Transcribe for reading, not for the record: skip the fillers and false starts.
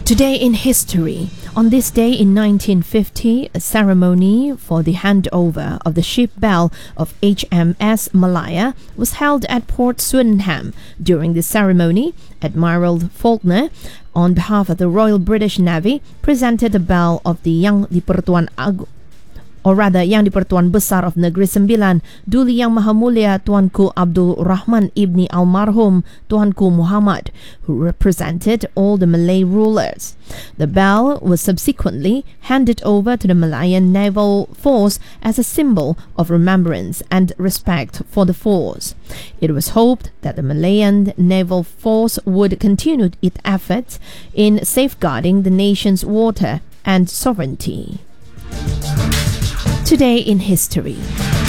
Today in history. On this day in 1950, a ceremony for the handover of the ship Belle of HMS Malaya was held at Port Swindon. During the ceremony, Admiral Faulkner, on behalf of the Royal British Navy, presented the Belle of the Yang di-Pertuan Besar of Negeri Sembilan, Duli Yang Maha Mulia Tuanku Abdul Rahman Ibni Almarhum Tuanku Muhammad, who represented all the Malay rulers. The bell was subsequently handed over to the Malayan Naval Force as a symbol of remembrance and respect for the force. It was hoped that the Malayan Naval Force would continue its efforts in safeguarding the nation's water and sovereignty. Today in history.